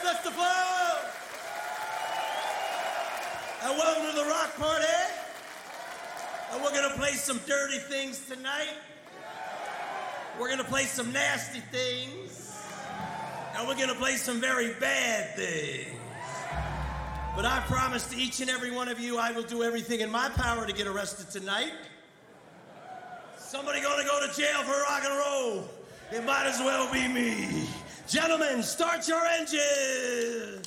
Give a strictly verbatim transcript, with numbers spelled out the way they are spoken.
Festival! And welcome to the rock party. And we're gonna play some dirty things tonight. We're gonna play some nasty things. And we're gonna play some very bad things. But I promise to each and every one of you, I will do everything in my power to get arrested tonight. Somebody gonna go to jail for rock and roll. It might as well be me. Gentlemen, start your engines.